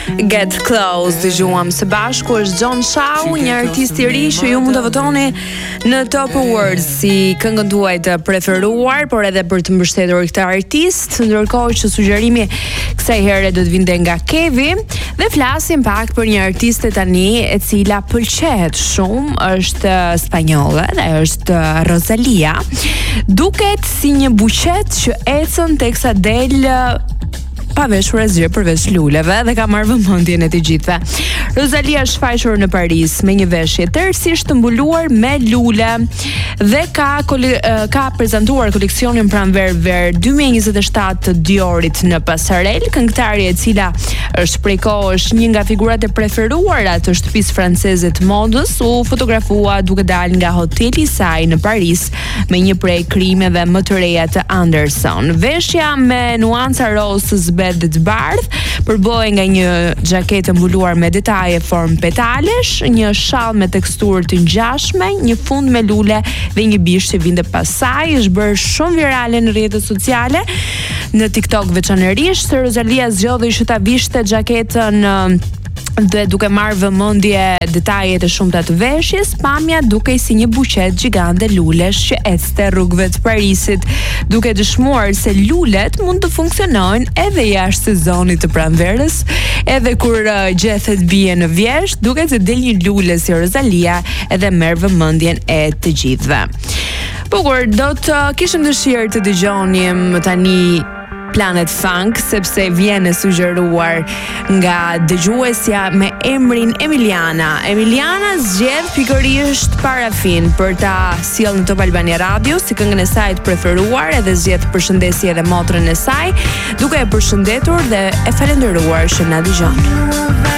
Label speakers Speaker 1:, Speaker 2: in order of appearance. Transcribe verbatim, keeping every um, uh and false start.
Speaker 1: Get Close, dëgjuam së bashku, është John Shaw, një artist i ri që ju mund të votoni në Top Awards si këngën tuaj të preferuar, por edhe për të mbështetur këtë artist, ndërkohë që sugjerimi kësaj here do të vinte nga Kevi, dhe flasim pak për një artiste tani e cila pëlqehet shumë, është spanjolle dhe është Rosalia. Duket si një buqet që ecën teksa del pa veshur asgjë përveç luleve dhe ka marrë vëmendjen e të gjithëve. Rosalia është faqur në Paris me një veshje tërësisht të mbuluar me lule dhe ka kole, ka prezantuar koleksionin pranverë dy mijë e njëzet e shtatë të Diorit në pasarel. Këngëtarja e cila është prej kohësh një nga figurat e preferuara të shtëpisë franceze të modës u fotografua duke dalë nga hoteli i saj në Paris me një prej krimeve më të reja të Anderson. Veshja me nuanca rozë dhe të bardh përbohej nga një xhaketë mbuluar me detaje formë petalesh, një shall me teksturë të ngjashme, një fund me lule dhe një bish që vinte pas saj. Është bërë shumë virale në rrjetet sociale, në TikTok veçanërisht. Rosalia zgjodhi që ta vishte xhaketën dhe duke marrë vëmendje detajet e shumta të veshjes, pamja dukej si një buqet gjigande lulesh që ecte rrugëve të Parisit, duke dëshmuar se lulet mund të funksionojnë edhe jashtë sezonit të pranverës, edhe kur uh, gjethet bie në vjesht, duket se del një lule si Rosalia edhe merr vëmendjen e të gjithëve. Po kur do të uh, kishim dëshirë të dëgjonim tani Planet Funk, sepse vjen e sugjeruar nga dëgjuesja me emrin Emiliana. Emiliana zgjedh pikërisht Parafin për ta sjellë në Top Albania Radio si këngën e saj të preferuar, edhe zgjedh përshëndesje edhe motrën e saj, duke e përshëndetur dhe e falenderuar që na dëgjon.